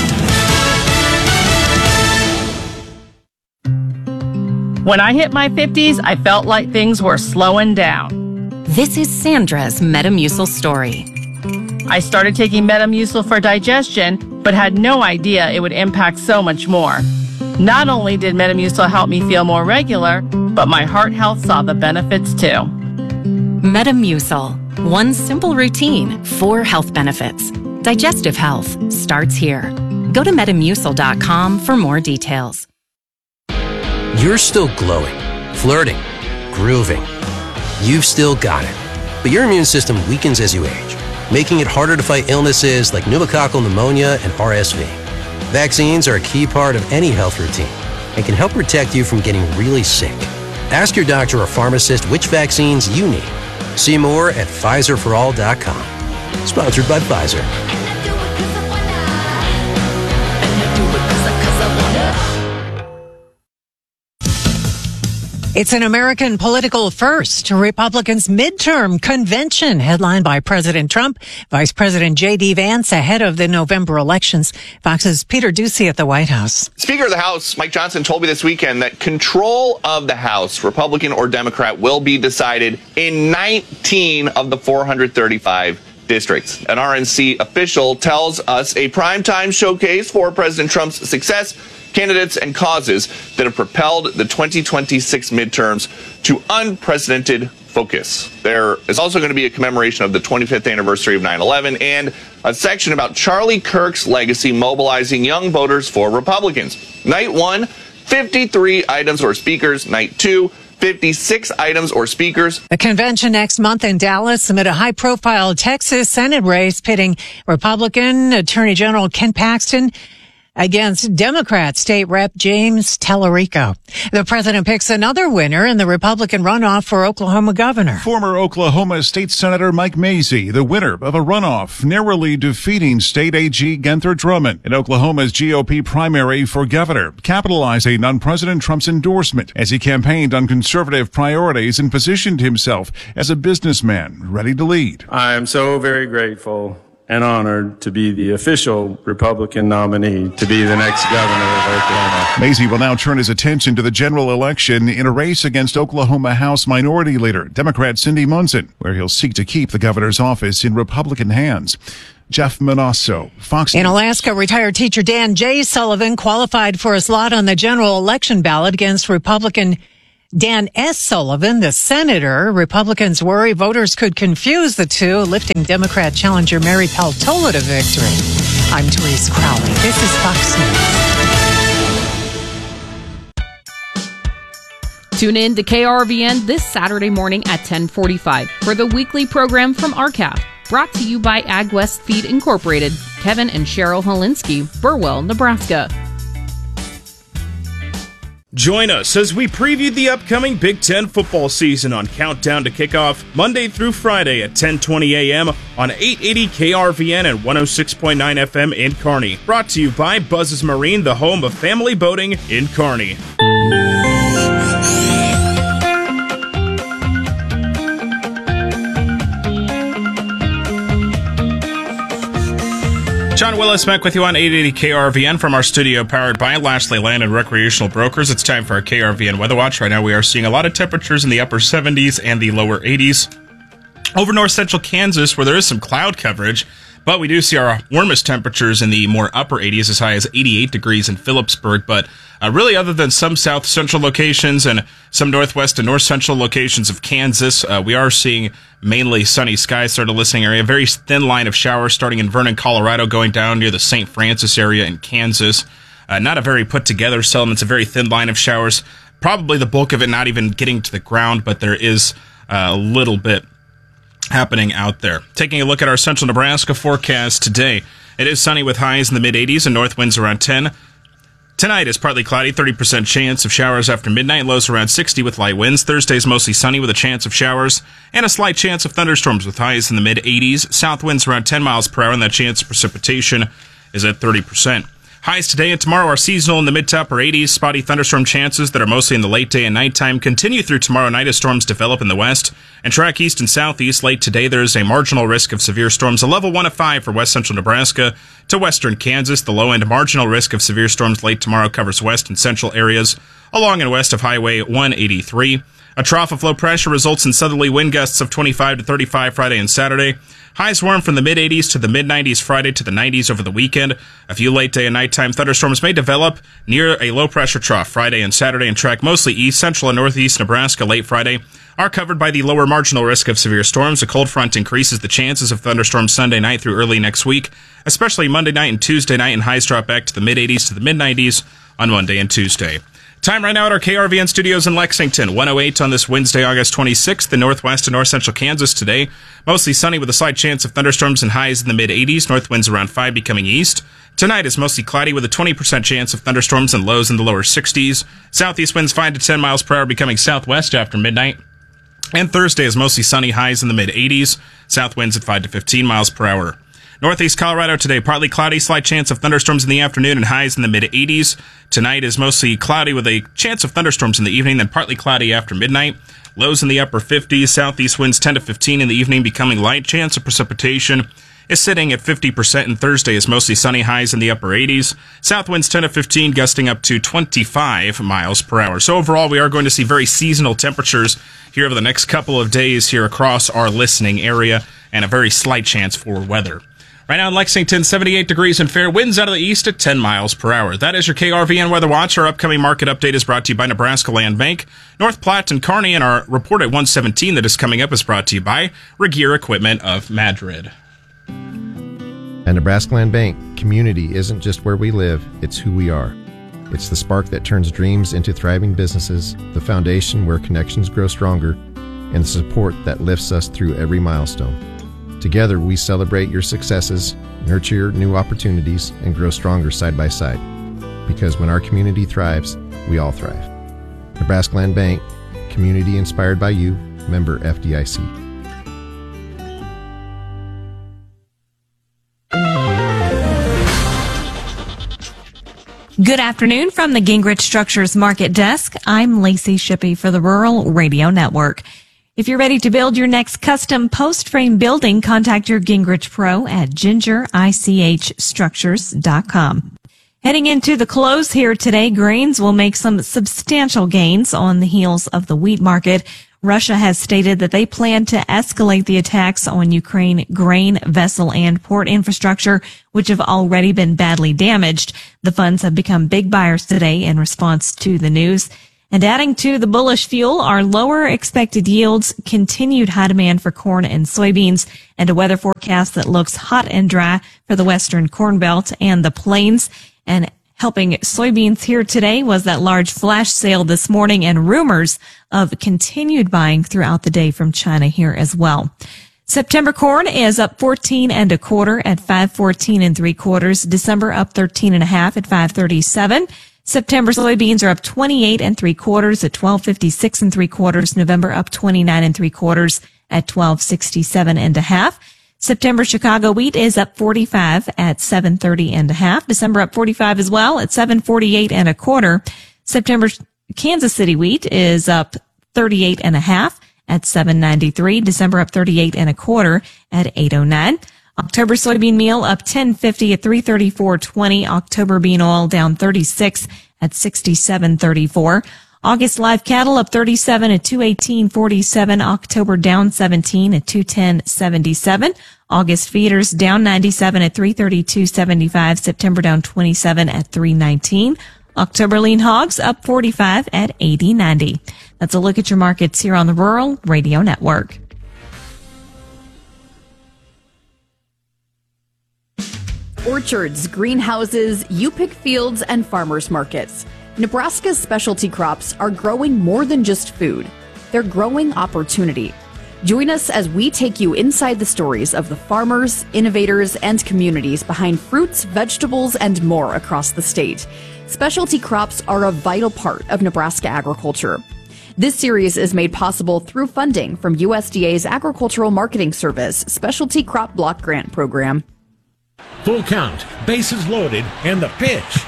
News. When I hit my 50s, I felt like things were slowing down. This is Sandra's Metamucil story. I started taking Metamucil for digestion, but had no idea it would impact so much more. Not only did Metamucil help me feel more regular, but my heart health saw the benefits too. Metamucil. One simple routine, 4 health benefits. Digestive health starts here. Go to Metamucil.com for more details. You're still glowing, flirting, grooving. You've still got it. But your immune system weakens as you age, making it harder to fight illnesses like pneumococcal pneumonia and RSV. Vaccines are a key part of any health routine and can help protect you from getting really sick. Ask your doctor or pharmacist which vaccines you need. See more at PfizerForAll.com. Sponsored by Pfizer. It's an American political first. Republicans' midterm convention headlined by President Trump, Vice President J.D. Vance ahead of the November elections. Fox's Peter Ducey at the White House. Speaker of the House, Mike Johnson, told me this weekend that control of the House, Republican or Democrat, will be decided in 19 of the 435 districts. An RNC official tells us a primetime showcase for President Trump's success, candidates, and causes that have propelled the 2026 midterms to unprecedented focus. There is also going to be a commemoration of the 25th anniversary of 9/11 and a section about Charlie Kirk's legacy mobilizing young voters for Republicans. Night 1, 53 items or speakers. Night 2, 56 items or speakers. The convention next month in Dallas amid a high-profile Texas Senate race pitting Republican Attorney General Ken Paxton against Democrat State Rep James Tallarico. The president picks another winner in the Republican runoff for Oklahoma governor. Former Oklahoma State Senator Mike Mazzei, the winner of a runoff, narrowly defeating State AG Genther Drummond in Oklahoma's GOP primary for governor, capitalizing on President Trump's endorsement as he campaigned on conservative priorities and positioned himself as a businessman ready to lead. I am so very grateful and honored to be the official Republican nominee to be the next governor of Oklahoma. Mazzei will now turn his attention to the general election in a race against Oklahoma House Minority Leader, Democrat Cindy Munson, where he'll seek to keep the governor's office in Republican hands. Jeff Manasso, Fox News. In Alaska, retired teacher Dan J. Sullivan qualified for a slot on the general election ballot against Republican Dan S. Sullivan, the senator. Republicans worry voters could confuse the two, lifting Democrat challenger Mary Peltola to victory. I'm Therese Crowley. This is Fox News. Tune in to KRVN this Saturday morning at 10:45 for the weekly program from RCAF. Brought to you by AgWest Feed Incorporated. Kevin and Cheryl Holinsky, Burwell, Nebraska. Join us as we preview the upcoming Big Ten football season on Countdown to Kickoff, Monday through Friday at 10:20 a.m. on 880 KRVN and 106.9 FM in Kearney. Brought to you by Buzz's Marine, the home of family boating in Kearney. John Willis back with you on 880 KRVN from our studio powered by Lashley Land and Recreational Brokers. It's time for our KRVN Weather Watch. Right now we are seeing a lot of temperatures in the upper 70s and the lower 80s. Over north central Kansas, where there is some cloud coverage, but we do see our warmest temperatures in the more upper 80s, as high as 88 degrees in Phillipsburg. But really, other than some south central locations and some northwest and north central locations of Kansas, we are seeing mainly sunny skies throughout the listening area. Very thin line of showers starting in Vernon, Colorado, going down near the St. Francis area in Kansas. Not a very put together settlement. It's a very thin line of showers. Probably the bulk of it not even getting to the ground, but there is a little bit happening out there. Taking a look at our central Nebraska forecast today. It is sunny with highs in the mid-80s and north winds around 10. Tonight is partly cloudy, 30% chance of showers after midnight, lows around 60 with light winds. Thursday is mostly sunny with a chance of showers and a slight chance of thunderstorms with highs in the mid-80s. South winds around 10 miles per hour, and that chance of precipitation is at 30%. Highs today and tomorrow are seasonal in the mid to upper 80s. Spotty thunderstorm chances that are mostly in the late day and nighttime continue through tomorrow night as storms develop in the west and track east and southeast. Late today, there is a marginal risk of severe storms, a level 1 of 5 for west central Nebraska to western Kansas. The low end marginal risk of severe storms late tomorrow covers west and central areas along and west of Highway 183. A trough of low pressure results in southerly wind gusts of 25 to 35 Friday and Saturday. Highs warm from the mid-80s to the mid-90s Friday to the 90s over the weekend. A few late day and nighttime thunderstorms may develop near a low-pressure trough Friday and Saturday and track mostly east, central, and northeast Nebraska late Friday. Are covered by the lower marginal risk of severe storms. A cold front increases the chances of thunderstorms Sunday night through early next week, especially Monday night and Tuesday night, and highs drop back to the mid-80s to the mid-90s on Monday and Tuesday. Time right now at our KRVN studios in Lexington, 108 on this Wednesday, August 26th, in northwest and north central Kansas today. Mostly sunny with a slight chance of thunderstorms and highs in the mid-80s, north winds around 5 becoming east. Tonight is mostly cloudy with a 20% chance of thunderstorms and lows in the lower 60s. Southeast winds 5 to 10 miles per hour becoming southwest after midnight. And Thursday is mostly sunny, highs in the mid-80s, south winds at 5 to 15 miles per hour. Northeast Colorado today, partly cloudy, slight chance of thunderstorms in the afternoon and highs in the mid-80s. Tonight is mostly cloudy with a chance of thunderstorms in the evening, then partly cloudy after midnight. Lows in the upper 50s, southeast winds 10 to 15 in the evening, becoming light. Chance of precipitation is sitting at 50%, and Thursday is mostly sunny, highs in the upper 80s. South winds 10 to 15, gusting up to 25 miles per hour. So overall, we are going to see very seasonal temperatures here over the next couple of days here across our listening area, and a very slight chance for weather. Right now in Lexington, 78 degrees and fair winds out of the east at 10 miles per hour. That is your KRVN Weather Watch. Our upcoming market update is brought to you by Nebraska Land Bank, North Platte, and Kearney, and our report at 117 that is coming up is brought to you by Regier Equipment of Madrid. At Nebraska Land Bank, community isn't just where we live, it's who we are. It's the spark that turns dreams into thriving businesses, the foundation where connections grow stronger, and the support that lifts us through every milestone. Together, we celebrate your successes, nurture new opportunities, and grow stronger side by side. Because when our community thrives, we all thrive. Nebraska Land Bank, community inspired by you, member FDIC. Good afternoon from the Gingrich Structures Market Desk. I'm Lacey Shippey for the Rural Radio Network. If you're ready to build your next custom post frame building, contact your Gingrich Pro at gingerichstructures.com. Heading into the close here today, grains will make some substantial gains on the heels of the wheat market. Russia has stated that they plan to escalate the attacks on Ukraine grain, vessel, and port infrastructure, which have already been badly damaged. The funds have become big buyers today in response to the news. And adding to the bullish fuel are lower expected yields, continued high demand for corn and soybeans, and a weather forecast that looks hot and dry for the western Corn Belt and the plains. And helping soybeans here today was that large flash sale this morning and rumors of continued buying throughout the day from China here as well. September corn is up 14 1/4 at 5.14 3/4. December up 13 1/2 at 5.37. September soybeans are up 28 3/4 at 12.56 3/4. November up 29 3/4 at 12.67 1/2. September Chicago wheat is up 45 at 7.30 1/2. December up 45 as well at 7.48 1/4. September Kansas City wheat is up 38 1/2 at 7.93. December up 38 1/4 at 8.09. October soybean meal up 10.50 at 334.20. October bean oil down 36 at 67.34. August live cattle up 37 at 218.47. October down 17 at 210.77. August feeders down 97 at 332.75. September down 27 at 319. October lean hogs up 45 at 80.90. That's a look at your markets here on the Rural Radio Network. Orchards, greenhouses, you-pick fields, and farmers markets. Nebraska's specialty crops are growing more than just food. They're growing opportunity. Join us as we take you inside the stories of the farmers, innovators, and communities behind fruits, vegetables, and more across the state. Specialty crops are a vital part of Nebraska agriculture. This series is made possible through funding from USDA's Agricultural Marketing Service Specialty Crop Block Grant Program. Full count, bases loaded, and the pitch.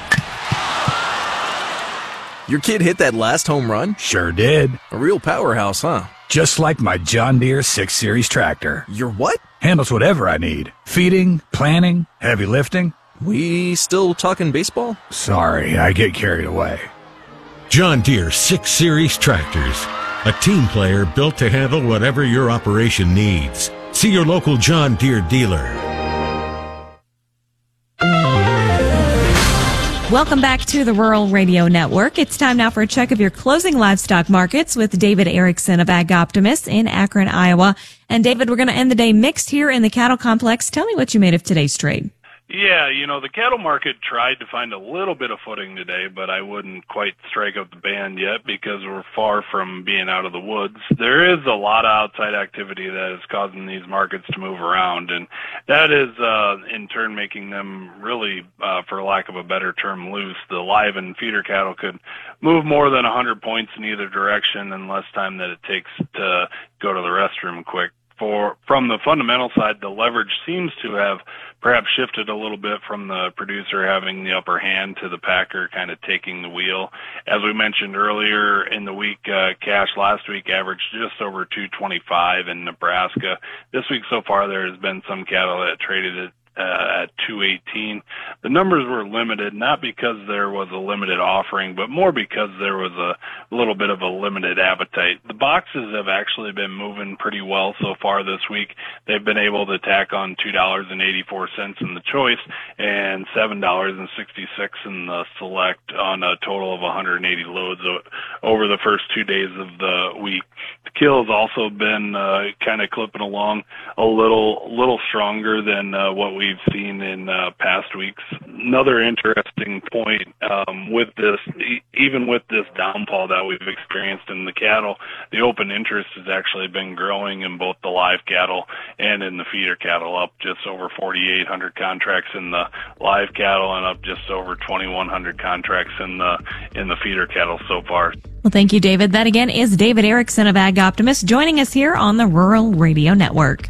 Your kid hit that last home run? Sure did. A real powerhouse, huh? Just like my John Deere 6 Series tractor. Your what? Handles whatever I need. Feeding, planting, heavy lifting. We still talking baseball? Sorry, I get carried away. John Deere 6 Series tractors. A team player built to handle whatever your operation needs. See your local John Deere dealer. Welcome back to the Rural Radio Network. It's time now for a check of your closing livestock markets with David Erickson of Ag Optimist in Akron, Iowa. And David, we're going to end the day mixed here in the cattle complex. Tell me what you made of today's trade. Yeah, the cattle market tried to find a little bit of footing today, but I wouldn't quite strike up the band yet because we're far from being out of the woods. There is a lot of outside activity that is causing these markets to move around, and that is in turn making them really, for lack of a better term, loose. The live and feeder cattle could move more than 100 points in either direction in less time than it takes to go to the restroom quick. From the fundamental side, the leverage seems to have perhaps shifted a little bit from the producer having the upper hand to the packer kind of taking the wheel. As we mentioned earlier in the week, cash last week averaged just over 225 in Nebraska. This week so far, there has been some cattle that traded at 218. The numbers were limited, not because there was a limited offering, but more because there was a little bit of a limited appetite. The boxes have actually been moving pretty well so far this week. They've been able to tack on $2.84 in the choice and $7.66 in the select on a total of 180 loads over the first 2 days of the week. The kill has also been kind of clipping along a little stronger than what we we've seen in past weeks. Another interesting point with this, even with this downfall that we've experienced in the cattle, the open interest has actually been growing in both the live cattle and in the feeder cattle, up just over 4,800 contracts in the live cattle and up just over 2,100 contracts in the feeder cattle so far. Well, thank you, David. That again is David Erickson of Ag Optimist joining us here on the Rural Radio Network.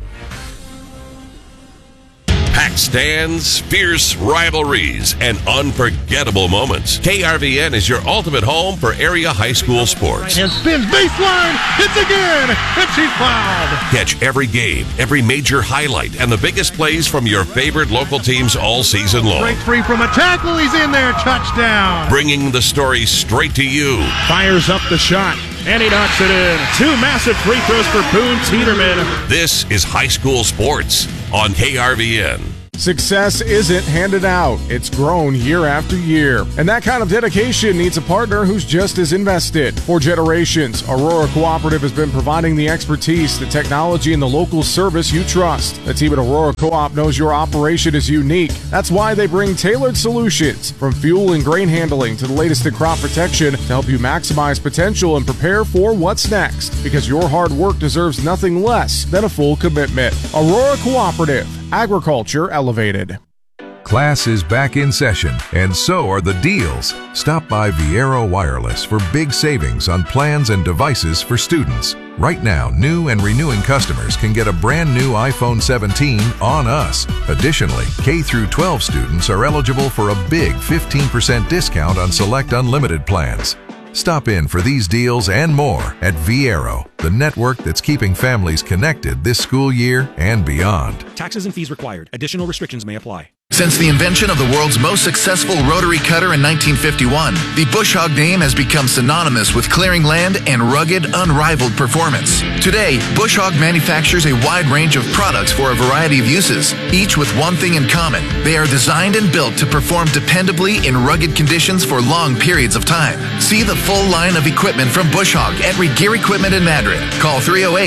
Packed stands, fierce rivalries, and unforgettable moments. KRVN is your ultimate home for area high school sports. And spins baseline, hits again, and she's fouled. Catch every game, every major highlight, and the biggest plays from your favorite local teams all season long. Breaks free from a tackle, he's in there, touchdown. Bringing the story straight to you. Fires up the shot, and he knocks it in. 2 massive free throws for Boone Teeterman. This is high school sports on KRVN. Success isn't handed out. It's grown year after year. And that kind of dedication needs a partner who's just as invested. For generations, Aurora Cooperative has been providing the expertise, the technology, and the local service you trust. The team at Aurora Co-op knows your operation is unique. That's why they bring tailored solutions, from fuel and grain handling to the latest in crop protection, to help you maximize potential and prepare for what's next. Because your hard work deserves nothing less than a full commitment. Aurora Cooperative. Agriculture elevated. Class is back in session, and so are the deals. Stop by Viero Wireless for big savings on plans and devices for students. Right now, new and renewing customers can get a brand new iPhone 17 on us. Additionally, K through 12 students are eligible for a big 15% discount on select unlimited plans. Stop in for these deals and more at Viero, the network that's keeping families connected this school year and beyond. Taxes and fees required. Additional restrictions may apply. Since the invention of the world's most successful rotary cutter in 1951, the Bush Hog name has become synonymous with clearing land and rugged, unrivaled performance. Today, Bush Hog manufactures a wide range of products for a variety of uses, each with one thing in common. They are designed and built to perform dependably in rugged conditions for long periods of time. See the full line of equipment from Bush Hog at Regear Equipment in Madrid. Call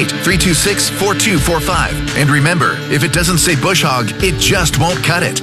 308-326-4245. And remember, if it doesn't say Bush Hog, it just won't cut it.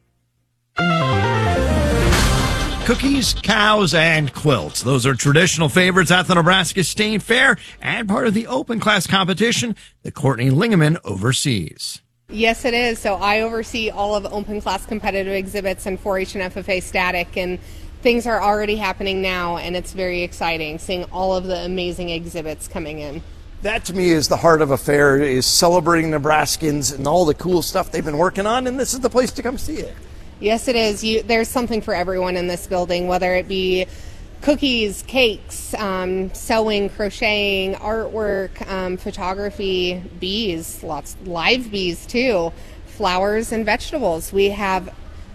Cookies, cows, and quilts. Those are traditional favorites at the Nebraska State Fair and part of the open class competition that Courtney Lingeman oversees. Yes, it is. So I oversee all of open class competitive exhibits and 4-H and FFA static, and things are already happening now, and it's very exciting seeing all of the amazing exhibits coming in. That to me is the heart of a fair, is celebrating Nebraskans and all the cool stuff they've been working on, and this is the place to come see it. Yes, it is. There's something for everyone in this building, whether it be cookies, cakes, sewing, crocheting, artwork, photography, bees, lots live bees too, flowers and vegetables. We have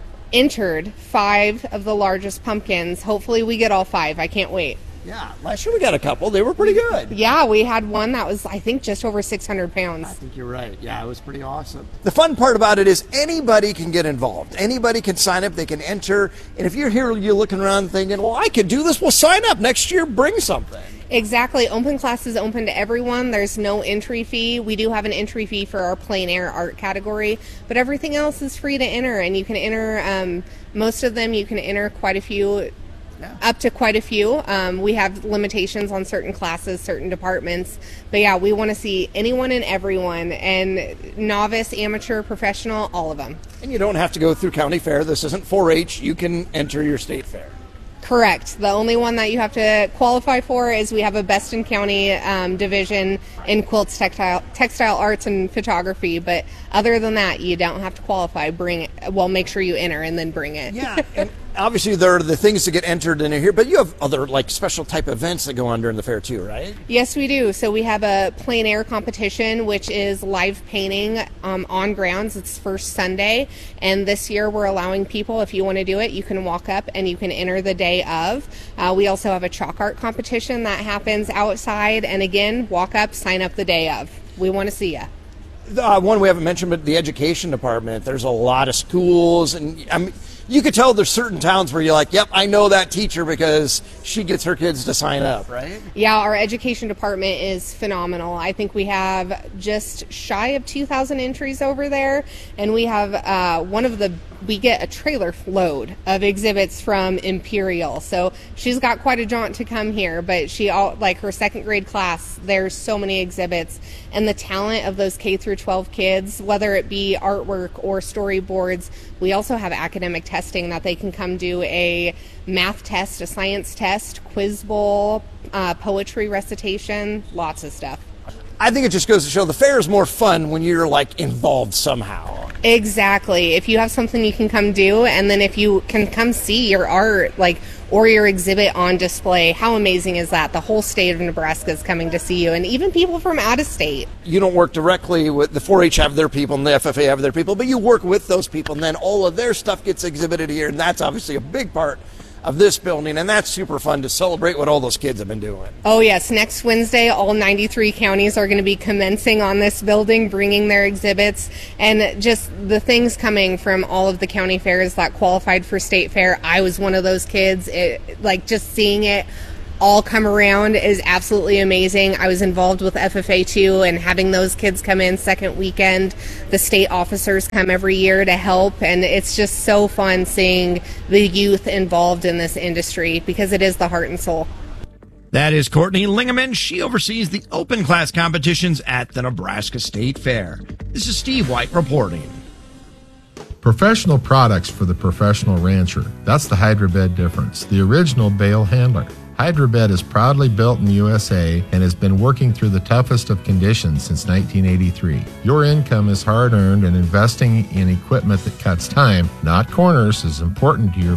entered 5 of the largest pumpkins. Hopefully we get all 5. I can't wait. Yeah, last year we got a couple. They were pretty good. Yeah, we had one that was, I think, just over 600 pounds. I think you're right. Yeah, it was pretty awesome. The fun part about it is anybody can get involved. Anybody can sign up. They can enter. And if you're here, you're looking around thinking, well, I could do this. Well, sign up. Next year, bring something. Exactly. Open class is open to everyone. There's no entry fee. We do have an entry fee for our plein air art category, but everything else is free to enter. And you can enter, most of them, you can enter quite a few. Yeah. Up to quite a few. We have limitations on certain classes, certain departments. But yeah, we want to see anyone and everyone, and novice, amateur, professional, all of them. And you don't have to go through county fair. This isn't 4-H. You can enter your state fair. Correct. The only one that you have to qualify for is we have a Best in County division in quilts, textile arts, and photography. But other than that, you don't have to qualify. Bring it. Well, make sure you enter and then bring it. Yeah. And obviously, there are the things to get entered in here, but you have other like special type events that go on during the fair too, right? Yes, we do. So we have a plein air competition, which is live painting on grounds. It's first Sunday, and this year we're allowing people, if you want to do it, you can walk up and you can enter the day of. We also have a chalk art competition that happens outside, and again, walk up, sign up the day of. We want to see you. One we haven't mentioned, but the education department. There's a lot of schools, and you could tell there's certain towns where you're like, yep, I know that teacher because she gets her kids to sign up, right? Yeah, our education department is phenomenal. I think we have just shy of 2,000 entries over there, and we have we get a trailer load of exhibits from Imperial. So she's got quite a jaunt to come here, but her second grade class, there's so many exhibits, and the talent of those K through 12 kids, whether it be artwork or storyboards. We also have academic testing that they can come do a math test, a science test, quiz bowl, poetry recitation, lots of stuff. I think it just goes to show the fair is more fun when you're involved somehow. Exactly. If you have something you can come do, and then if you can come see your art, or your exhibit on display, how amazing is that? The whole state of Nebraska is coming to see you, and even people from out of state. You don't work directly with the 4-H have their people and the FFA have their people, but you work with those people, and then all of their stuff gets exhibited here, and that's obviously a big part of this building, and that's super fun to celebrate what all those kids have been doing. Oh yes, next Wednesday all 93 counties are going to be commencing on this building, bringing their exhibits, and just the things coming from all of the county fairs that qualified for state fair. I was one of those kids. Just seeing it all come around is absolutely amazing. I was involved with FFA too, and having those kids come in second weekend. The state officers come every year to help, and it's just so fun seeing the youth involved in this industry because it is the heart and soul. That is Courtney Lingaman. She oversees the open class competitions at the Nebraska State Fair. This is Steve White reporting. Professional products for the professional rancher. That's the Hydrobed difference, the original bale handler. Hydrobed is proudly built in the USA and has been working through the toughest of conditions since 1983. Your income is hard-earned, and investing in equipment that cuts time, not corners, is important to your